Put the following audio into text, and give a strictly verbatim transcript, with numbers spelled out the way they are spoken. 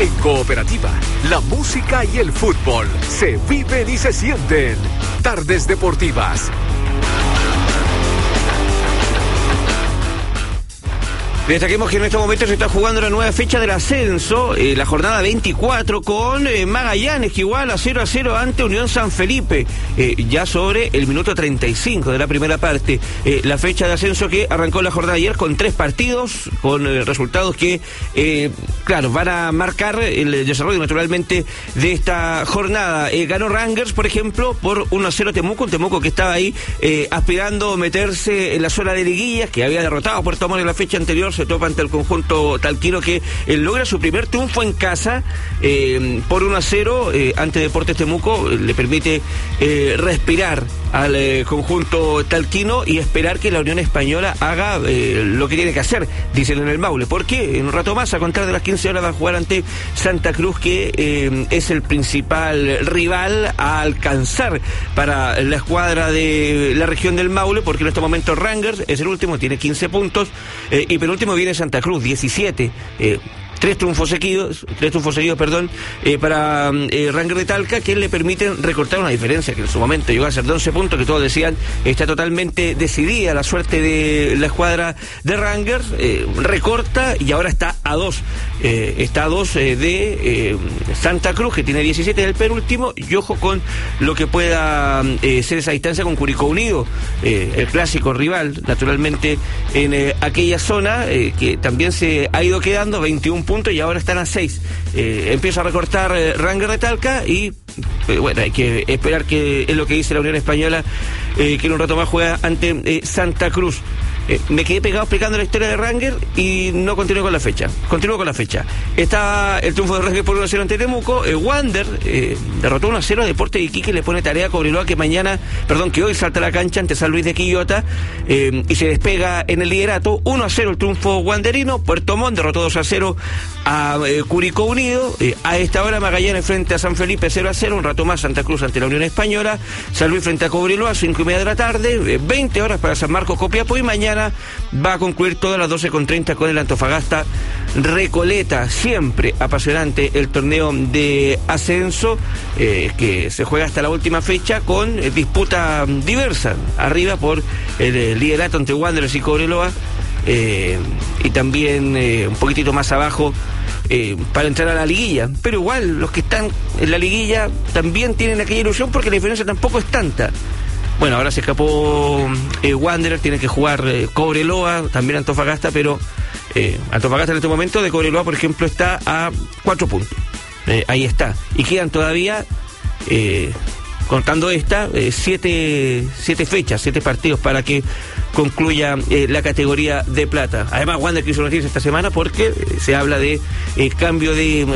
En Cooperativa, la música y el fútbol se viven y se sienten. Tardes Deportivas. Destaquemos que en estos momentos se está jugando la nueva fecha del ascenso, eh, la jornada veinticuatro, con eh, Magallanes, que igual a cero a cero ante Unión San Felipe, eh, ya sobre el minuto treinta y cinco de la primera parte. Eh, la fecha de ascenso que arrancó la jornada ayer con tres partidos, con eh, resultados que, eh, claro, van a marcar el desarrollo naturalmente de esta jornada. Eh, ganó Rangers, por ejemplo, por uno a cero Temuco, un Temuco que estaba ahí eh, aspirando a meterse en la zona de liguillas, que había derrotado a Puerto Montt en la fecha anterior. Se topa ante el conjunto talquino que eh, logra su primer triunfo en casa eh, por uno a cero eh, ante Deportes Temuco. Eh, le permite eh, respirar al eh, conjunto talquino y esperar que la Unión Española haga eh, lo que tiene que hacer, dicen en el Maule, porque en un rato más, a contar de las quince horas, va a jugar ante Santa Cruz, que eh, es el principal rival a alcanzar para la escuadra de la región del Maule, porque en este momento Rangers es el último, tiene quince puntos, eh, y penúltimo viene Santa Cruz, diecisiete. eh, Tres triunfos seguidos, tres triunfos seguidos, perdón, eh, para eh, Rangers de Talca, que le permiten recortar una diferencia que en su momento llegó a ser de once puntos, que todos decían está totalmente decidida la suerte de la escuadra de Rangers. Eh, recorta y ahora está a dos. Eh, está a dos eh, de eh, Santa Cruz, que tiene diecisiete, el penúltimo, y ojo con lo que pueda eh, ser esa distancia con Curicó Unido, eh, el clásico rival, naturalmente, en eh, aquella zona, eh, que también se ha ido quedando veintiún puntos y ahora están a seis. Eh, empieza a recortar eh, Rangers de Talca y eh, bueno, hay que esperar, que es lo que dice la Unión Española, eh, que en un rato más juega ante eh, Santa Cruz. Eh, me quedé pegado explicando la historia de Rangers y no continué con la fecha. Continúo con la fecha. Está el triunfo de Rangers por uno a cero ante Temuco. Eh, Wander eh, derrotó uno a cero a Deportes de Iquique, le pone tarea a Cobreloa, que mañana, perdón, que hoy salta a la cancha ante San Luis de Quillota eh, y se despega en el liderato. uno a cero el triunfo wanderino. Puerto Montt derrotó dos a cero a eh, Curicó Unido. Eh, a esta hora Magallanes frente a San Felipe cero a cero. Un rato más Santa Cruz ante la Unión Española. San Luis frente a Cobreloa, cinco y media de la tarde. Eh, veinte horas para San Marcos Copiapó, y mañana va a concluir todas las doce con treinta con el Antofagasta Recoleta. Siempre apasionante el torneo de ascenso, eh, que se juega hasta la última fecha con eh, disputa diversa. Arriba por el, el liderato entre Wanderers y Cobreloa, eh, y también eh, un poquitito más abajo eh, para entrar a la liguilla. Pero igual los que están en la liguilla también tienen aquella ilusión, porque la diferencia tampoco es tanta. Bueno, ahora se escapó eh, Wanderer, tiene que jugar eh, Cobreloa, también Antofagasta, pero eh, Antofagasta en este momento de Cobreloa, por ejemplo, está a cuatro puntos. Eh, ahí está. Y quedan todavía, eh, contando esta, eh, siete, siete fechas, siete partidos para que concluya eh, la categoría de plata. Además, Wander quiso noticia esta semana porque eh, se habla de eh, cambio de